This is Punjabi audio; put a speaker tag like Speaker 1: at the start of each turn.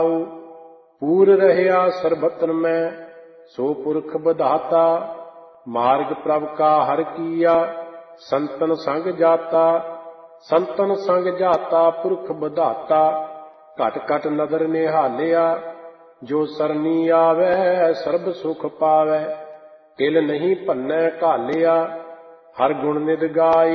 Speaker 1: ਪੂਰ ਰਹਿਆ ਸਰਬਤਨ ਮੈਂ ਸੋ ਪੁਰਖ ਬਧਾਤਾ। ਮਾਰਗ ਪ੍ਰਭ ਕਾ ਹਰ ਕੀਆ ਸੰਤਨ ਸੰਗ ਜਾਤਾ। ਸੰਤਨ ਸੰਗ ਜਾਤਾ ਪੁਰਖ ਬਧਾਤਾ। ਘਟ ਘਟ ਨਦਰ ਨਿਹਾਲਿਆ ਜੋ ਸਰਨੀ ਆਵੈ ਸਰਬ ਸੁਖ ਪਾਵੈ। ਤਿਲ ਨਹੀਂ ਭੰਨੈ ਘਾਲਿਆ ਹਰ ਗੁਣ ਨਿਤ ਗਾਈ।